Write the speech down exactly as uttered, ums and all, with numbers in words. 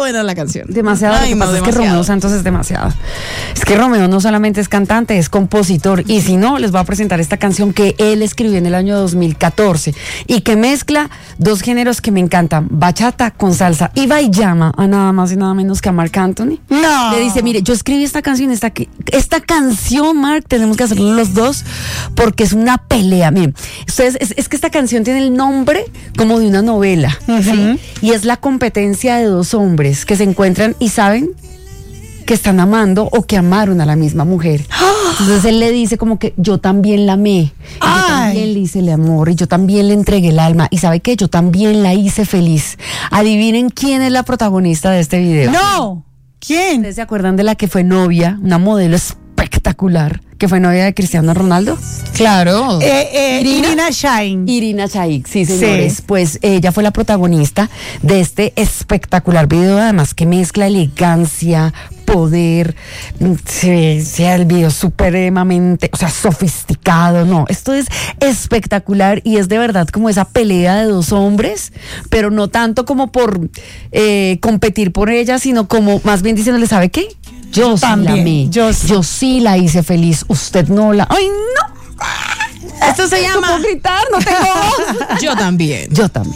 buena la canción. Demasiado. Ay, Lo que no, pasa es que demasiado. Romeo Santos es demasiado. Es que Romeo no solamente es cantante, es compositor. Y si no, les voy a presentar esta canción que él escribió en el año dos mil catorce y que mezcla dos géneros que me encantan: bachata con salsa. Y va y llama a nada más y nada menos que a Marc Anthony. No. Le dice, mire, yo escribí esta canción, esta, esta canción, Marc, tenemos que hacerlo los dos porque es una pelea. Miren, ustedes, es, es que esta canción tiene el nombre como de una novela, Uh-huh. ¿sí? Y es la competencia de dos hombres que se encuentran y saben que están amando o que amaron a la misma mujer. Entonces él le dice como que yo también la amé, y yo Ay. también le hice el amor, y yo también le entregué el alma, y ¿sabe qué? Yo también la hice feliz. Adivinen quién es la protagonista de este video. No. ¿Quién? ¿Ustedes se acuerdan de la que fue novia, una modelo espectacular, que fue novia de Cristiano Ronaldo? Claro. Eh, eh, Irina. Irina Shayk. Irina Shayk, sí, señores. Sí. Pues ella fue la protagonista de este espectacular video, además que mezcla elegancia, poder, se sea el video supremamente, o sea, sofisticado, no, esto es espectacular y es de verdad como esa pelea de dos hombres, pero no tanto como por eh, competir por ella, sino como más bien diciéndole, ¿sabe qué? Yo sí También, la amé, yo sí. yo sí la hice feliz, usted no la... ¡Ay, no! Esto se No llama puedo gritar, no tengo voz. Yo también. Yo también.